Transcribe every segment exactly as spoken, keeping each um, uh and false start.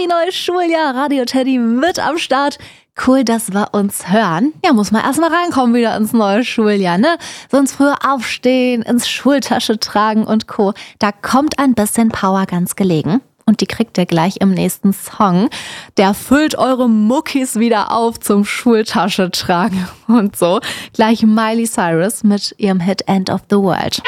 wie neues Schuljahr. Radio Teddy mit am Start. Cool, dass wir uns hören. Ja, muss man erstmal reinkommen wieder ins neue Schuljahr, ne? Sonst früher aufstehen, ins Schultasche tragen und Co. Da kommt ein bisschen Power ganz gelegen. Und die kriegt ihr gleich im nächsten Song. Der füllt eure Muckis wieder auf zum Schultasche tragen und so. Gleich Miley Cyrus mit ihrem Hit End of the World.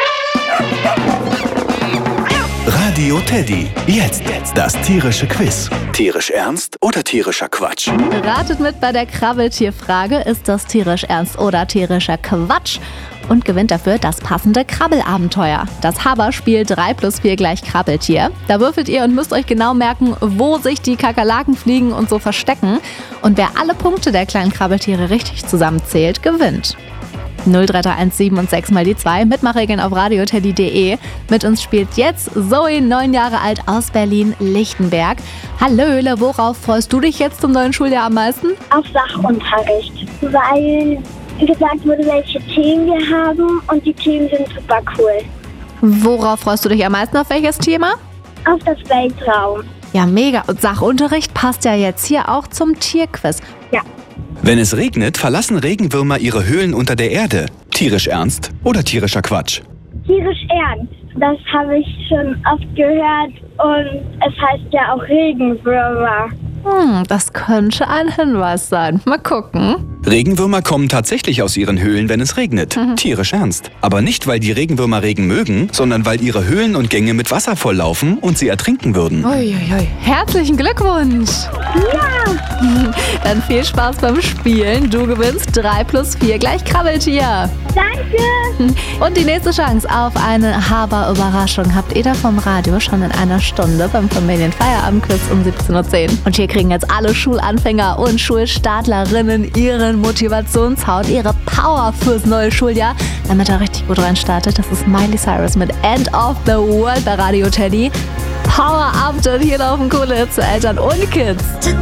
Radio Teddy. Jetzt das tierische Quiz. Tierisch ernst oder tierischer Quatsch? Ratet mit bei der Krabbeltierfrage. Ist das tierisch ernst oder tierischer Quatsch? Und gewinnt dafür das passende Krabbelabenteuer. Das Haber-Spiel drei plus vier gleich Krabbeltier. Da würfelt ihr und müsst euch genau merken, wo sich die Kakerlaken fliegen und so verstecken. Und wer alle Punkte der kleinen Krabbeltiere richtig zusammenzählt, gewinnt. null drei drei eins sieben und sechs mal die zwei. Mitmachregeln auf radioteddy punkt de. Mit uns spielt jetzt Zoe, neun Jahre alt, aus Berlin-Lichtenberg. Hallöle, worauf freust du dich jetzt zum neuen Schuljahr am meisten? Auf Sachunterricht, weil gesagt wurde, welche Themen wir haben und die Themen sind super cool. Worauf freust du dich am meisten, auf welches Thema? Auf das Weltraum. Ja, mega. Und Sachunterricht passt ja jetzt hier auch zum Tierquiz. Ja. Wenn es regnet, verlassen Regenwürmer ihre Höhlen unter der Erde. Tierisch ernst oder tierischer Quatsch? Tierisch ernst. Das habe ich schon oft gehört und es heißt ja auch Regenwürmer. Hm, das könnte ein Hinweis sein. Mal gucken. Regenwürmer kommen tatsächlich aus ihren Höhlen, wenn es regnet. Mhm. Tierisch ernst. Aber nicht, weil die Regenwürmer Regen mögen, sondern weil ihre Höhlen und Gänge mit Wasser volllaufen und sie ertrinken würden. Uiuiui. Herzlichen Glückwunsch. Ja. Dann viel Spaß beim Spielen. Du gewinnst drei plus vier gleich Krabbeltier. Danke. Und die nächste Chance auf eine Haber-Überraschung habt ihr da vom Radio schon in einer Stunde beim Familienfeierabendquiz um siebzehn Uhr zehn. Und hier kriegen jetzt alle Schulanfänger und Schulstartlerinnen ihren Motivationshaut, ihre Power fürs neue Schuljahr, damit er richtig gut reinstartet. Das ist Miley Cyrus mit End of the World bei Radio Teddy. Power up, und hier laufen coole Hits für Eltern und Kids.